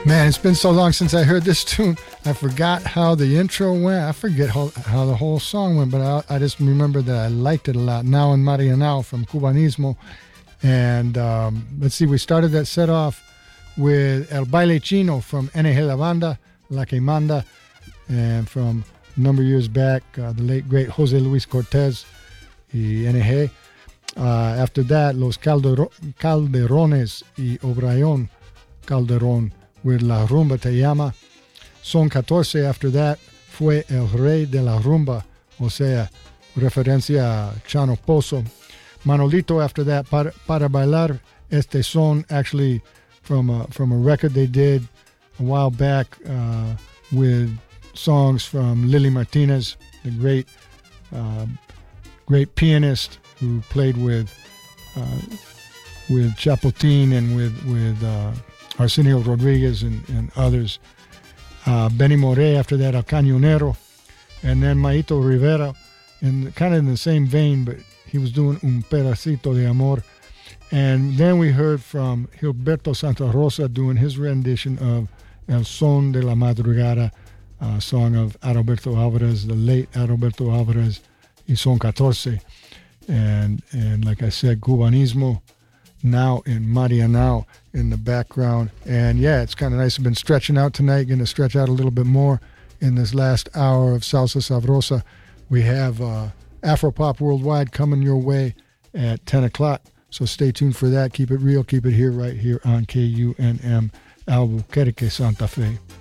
Man, it's been so long since I heard this tune. I forgot how the intro went. I forget how the whole song went, but I just remember that I liked it a lot. Now in Marianao from Cubanismo. And let's see, we started that set off with El Baile Chino from NG La Banda, La Que Manda, and from a number of years back, the late, great Jose Luis Cortez y NG. After that, Los Calderones y Obrayón Calderón with La Rumba Te Llama. Son 14 after that fue El Rey de la Rumba, o sea, referencia a Chano Pozo. Manolito after that, Para Bailar Este Son, actually from a record they did a while back with songs from Lily Martinez, the great pianist who played with Chapotin and with Arsenio Rodriguez and others. Benny Moré after that, El Cañonero, and then Maito Rivera, and kind of in the same vein, but he was doing Un Pedacito de Amor. And then we heard from Gilberto Santa Rosa doing his rendition of El Son de la Madrugada, a song of Adalberto Alvarez, the late Adalberto Alvarez, y Son 14. And like I said, Cubanismo, now in Marianao in the background. And yeah, it's kind of nice. I've been stretching out tonight, going to stretch out a little bit more in this last hour of Salsa Sabrosa. We have Afropop Worldwide coming your way at 10 o'clock. So stay tuned for that. Keep it real. Keep it here, right here on KUNM Albuquerque, Santa Fe.